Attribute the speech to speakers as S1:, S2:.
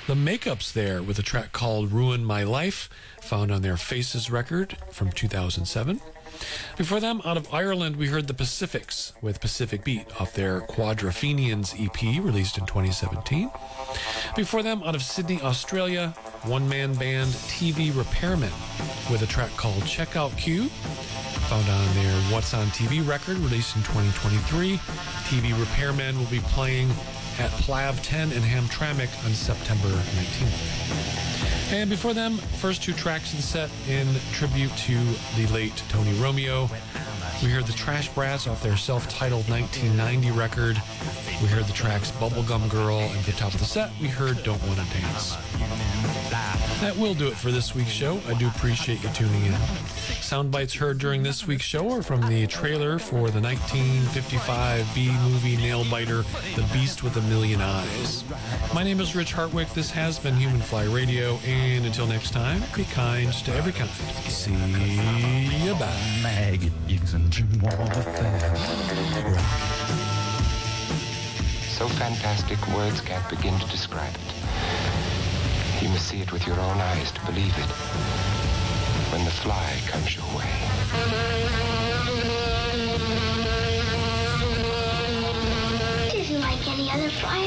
S1: The Makeups there with a track called Ruin My Life, found on their Faces record from 2007. Before them, out of Ireland, we heard the Pacifics with Pacific Beat off their Quadrophenians EP released in 2017. Before them, out of Sydney, Australia, one-man band TV Repairmen with a track called Checkout Queue, found on their What's on TV record released in 2023. TV Repairmen will be playing at Plav 10 in Hamtramck on September 19th. And before them, first two tracks of the set in tribute to the late Tony Romeo. We heard the Trash Brats off their self-titled 1990 record. We heard the tracks Bubblegum Girl, and at the top of the set, we heard Don't Wanna Dance. That will do it for this week's show. I do appreciate you tuning in. Sound bites heard during this week's show are from the trailer for the 1955 B-movie nail-biter, The Beast with a Million Eyes. My name is Rich Hartwick. This has been Human Fly Radio, and until next time, be kind to every kind. See you, bye.
S2: Maggot using Jim Warfare.
S3: So fantastic, words can't begin to describe it. You must see it with your own eyes to believe it. When the fly comes your way.
S4: It isn't like any other fly